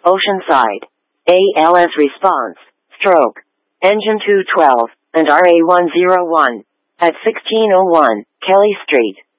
Oceanside. ALS response, stroke, engine 212, and RA101, at 1601 Kelly Street.